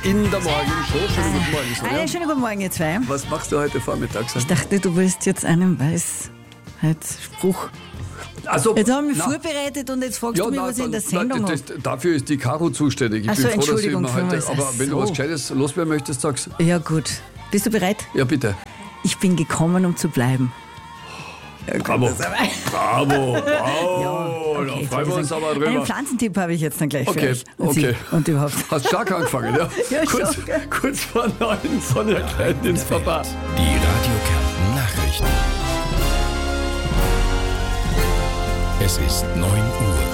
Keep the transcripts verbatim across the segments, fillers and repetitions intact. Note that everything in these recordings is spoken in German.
in der Morgenshow. Schönen guten Morgen, Sonja. Einen schönen guten Morgen, ihr zwei. Was machst du heute Vormittag? Ich dachte, du willst jetzt einen Weisheitsspruch. Also, jetzt haben wir mich na, vorbereitet und jetzt fragst ja, du mich, na, was ich in der na, Sendung das, habe. Dafür ist die Caro zuständig. Ich Ach so, bin froh, dass du Entschuldigung immer heute. vielmals. Aber Ach wenn du so. was Gescheites loswerden möchtest, sag's. Ja gut. Bist du bereit? Ja, bitte. Ich bin gekommen, um zu bleiben. Ja, gut, Bravo. das ist aber- Bravo. Wow. Ja, okay, da freuen wir uns aber drüber. Einen Pflanzentipp habe ich jetzt dann gleich für Okay, euch. Und okay. Sie und überhaupt. Hast stark angefangen, ja? Ja, kurz, schon, gell? kurz vor neun, Sonja Klein ins Papa. Die Radio Kärnten Nachrichten. Es ist neun Uhr.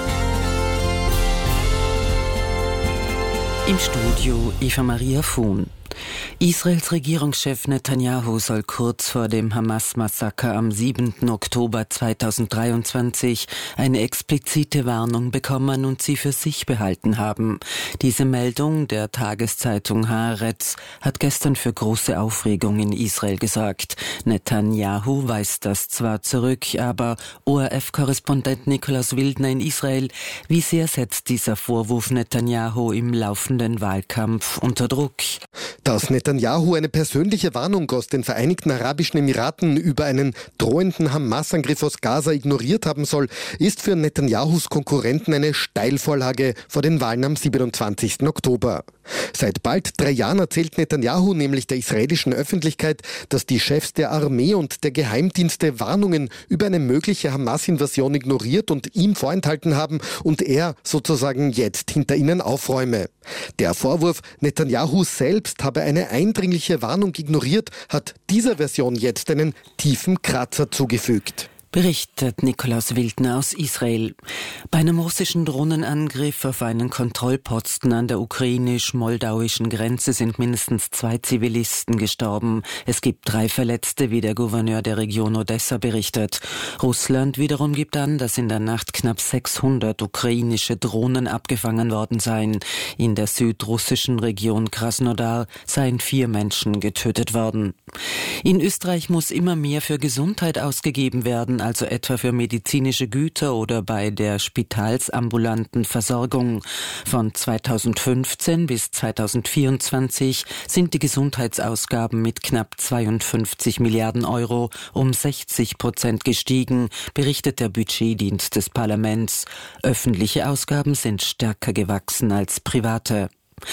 Im Studio Eva Maria Fuhn. Israels Regierungschef Netanyahu soll kurz vor dem Hamas-Massaker am siebten Oktober zweitausenddreiundzwanzig eine explizite Warnung bekommen und sie für sich behalten haben. Diese Meldung der Tageszeitung Haaretz hat gestern für große Aufregung in Israel gesorgt. Netanyahu weist das zwar zurück, aber O R F-Korrespondent Nikolaus Wildner in Israel, wie sehr setzt dieser Vorwurf Netanyahu im laufenden Wahlkampf unter Druck? Dass Netanyahu eine persönliche Warnung aus den Vereinigten Arabischen Emiraten über einen drohenden Hamas-Angriff aus Gaza ignoriert haben soll, ist für Netanyahus Konkurrenten eine Steilvorlage vor den Wahlen am siebenundzwanzigsten Oktober. Seit bald drei Jahren erzählt Netanyahu nämlich der israelischen Öffentlichkeit, dass die Chefs der Armee und der Geheimdienste Warnungen über eine mögliche Hamas-Invasion ignoriert und ihm vorenthalten haben und er sozusagen jetzt hinter ihnen aufräume. Der Vorwurf, Netanyahu selbst habe eine eindringliche Warnung ignoriert, hat dieser Version jetzt einen tiefen Kratzer zugefügt. Berichtet Nikolaus Wildner aus Israel. Bei einem russischen Drohnenangriff auf einen Kontrollposten an der ukrainisch-moldauischen Grenze sind mindestens zwei Zivilisten gestorben. Es gibt drei Verletzte, wie der Gouverneur der Region Odessa berichtet. Russland wiederum gibt an, dass in der Nacht knapp sechshundert ukrainische Drohnen abgefangen worden seien. In der südrussischen Region Krasnodar seien vier Menschen getötet worden. In Österreich muss immer mehr für Gesundheit ausgegeben werden, also etwa für medizinische Güter oder bei der spitalsambulanten Versorgung. Von zweitausendfünfzehn bis zweitausendvierundzwanzig sind die Gesundheitsausgaben mit knapp zweiundfünfzig Milliarden Euro um sechzig Prozent gestiegen, berichtet der Budgetdienst des Parlaments. Öffentliche Ausgaben sind stärker gewachsen als private.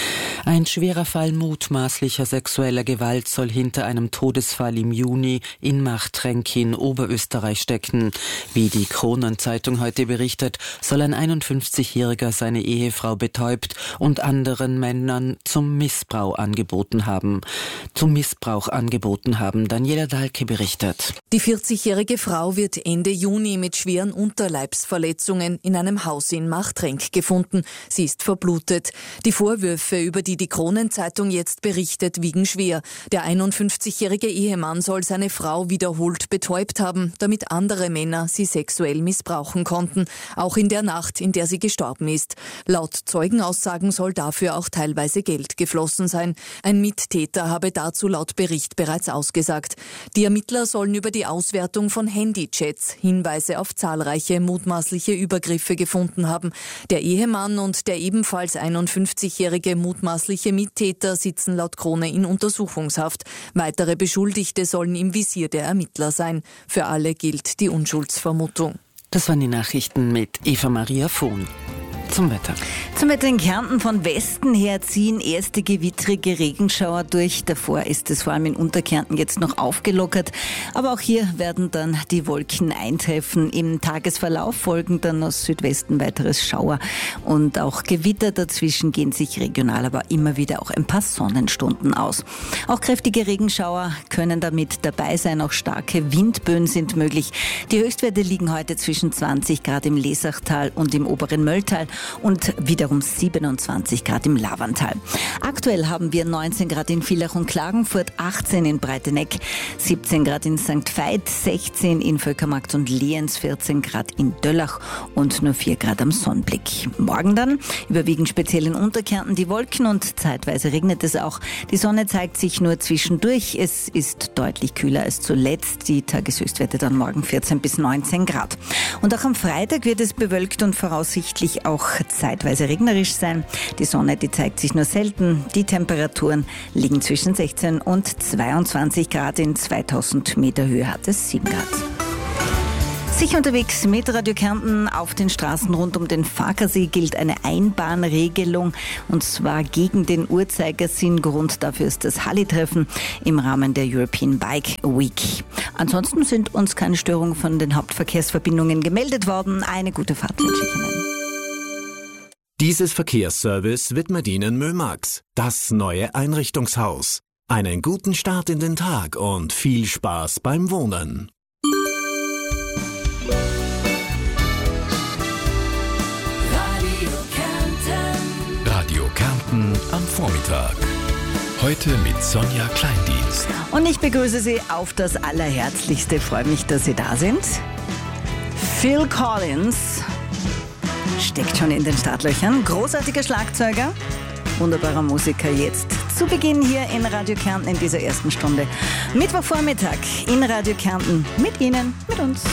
Ein schwerer Fall mutmaßlicher sexueller Gewalt soll hinter einem Todesfall im Juni in Machtrenk in Oberösterreich stecken. Wie die Kronenzeitung heute berichtet, soll ein einundfünfzigjähriger seine Ehefrau betäubt und anderen Männern zum Missbrauch angeboten haben. Zum Missbrauch angeboten haben. Daniela Dahlke berichtet. Die vierzigjährige Frau wird Ende Juni mit schweren Unterleibsverletzungen in einem Haus in Machtrenk gefunden. Sie ist verblutet. Die Vorwürfe, über die die Kronenzeitung jetzt berichtet, wiegen schwer. Der einundfünfzigjährige Ehemann soll seine Frau wiederholt betäubt haben, damit andere Männer sie sexuell missbrauchen konnten, auch in der Nacht, in der sie gestorben ist. Laut Zeugenaussagen soll dafür auch teilweise Geld geflossen sein. Ein Mittäter habe dazu laut Bericht bereits ausgesagt. Die Ermittler sollen über die Auswertung von Handychats Hinweise auf zahlreiche mutmaßliche Übergriffe gefunden haben. Der Ehemann und der ebenfalls einundfünfzigjährige mutmaßliche Mittäter sitzen laut Krone in Untersuchungshaft. Weitere Beschuldigte sollen im Visier der Ermittler sein. Für alle gilt die Unschuldsvermutung. Das waren die Nachrichten mit Eva Maria Fuhn. Zum Wetter. Zum Wetter in Kärnten von Westen her ziehen erste gewittrige Regenschauer durch. Davor ist es vor allem in Unterkärnten jetzt noch aufgelockert. Aber auch hier werden dann die Wolken eintreffen. Im Tagesverlauf folgen dann aus Südwesten weiteres Schauer. Und auch Gewitter dazwischen gehen sich regional aber immer wieder auch ein paar Sonnenstunden aus. Auch kräftige Regenschauer können damit dabei sein. Auch starke Windböen sind möglich. Die Höchstwerte liegen heute zwischen zwanzig Grad im Lesachtal und im oberen Mölltal und wiederum siebenundzwanzig Grad im Lavantal. Aktuell haben wir neunzehn Grad in Villach und Klagenfurt, achtzehn in Breiteneck, siebzehn Grad in Sankt Veit, sechzehn in Völkermarkt und Lehens, vierzehn Grad in Döllach und nur vier Grad am Sonnenblick. Morgen dann überwiegend speziell in Unterkärnten die Wolken und zeitweise regnet es auch. Die Sonne zeigt sich nur zwischendurch. Es ist deutlich kühler als zuletzt. Die Tageshöchstwerte dann morgen vierzehn bis neunzehn Grad. Und auch am Freitag wird es bewölkt und voraussichtlich auch zeitweise regnerisch sein. Die Sonne, die zeigt sich nur selten. Die Temperaturen liegen zwischen sechzehn und zweiundzwanzig Grad. In zweitausend Meter Höhe hat es sieben Grad. Sicher unterwegs mit Radio Kärnten. Auf den Straßen rund um den Farkasee gilt eine Einbahnregelung, und zwar gegen den Uhrzeigersinn. Grund dafür ist das Halli-Treffen im Rahmen der European Bike Week. Ansonsten sind uns keine Störungen von den Hauptverkehrsverbindungen gemeldet worden. Eine gute Fahrt wünsche ich Ihnen. Dieses Verkehrsservice widmet Ihnen Mömax, das neue Einrichtungshaus. Einen guten Start in den Tag und viel Spaß beim Wohnen. Radio Kärnten am Vormittag. Heute mit Sonja Kleindienst. Und ich begrüße Sie auf das Allerherzlichste. Freue mich, dass Sie da sind. Phil Collins steckt schon in den Startlöchern. Großartiger Schlagzeuger, wunderbarer Musiker. Jetzt zu Beginn hier in Radio Kärnten in dieser ersten Stunde. Mittwochvormittag in Radio Kärnten mit Ihnen, mit uns.